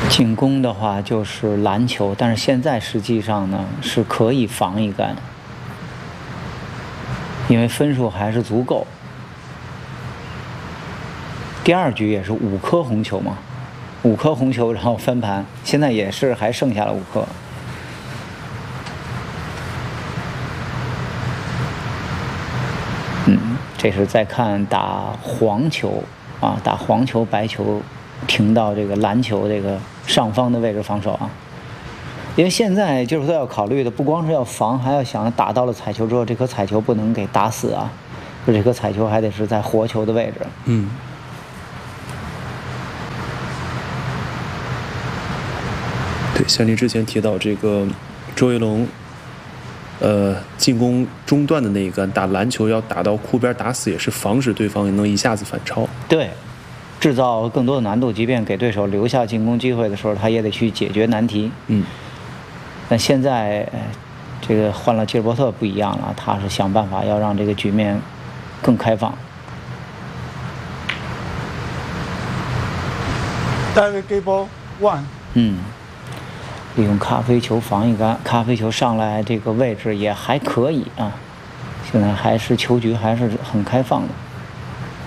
进攻的话就是篮球，但是现在实际上呢是可以防一杆，因为分数还是足够。第2局也是5颗红球嘛，5颗红球，然后翻盘，现在也是还剩下了5颗。这是在看打黄球啊，打黄球白球停到这个篮球这个上方的位置防守啊。因为现在就是说要考虑的不光是要防，还要想打到了彩球之后，这颗彩球不能给打死啊，就这颗彩球还得是在活球的位置。 对，像您之前提到这个周跃龙。进攻中段的那一杆打篮球要打到库边打死，也是防止对方也能一下子反超。 对，制造更多的难度，即便给对手留下进攻机会的时候，他也得去解决难题。但现在这个换了吉尔伯特不一样了，他是想办法要让这个局面更开放。 David Gable 1。 利用咖啡球防一杆，咖啡球上来这个位置也还可以啊，现在还是球局还是很开放的。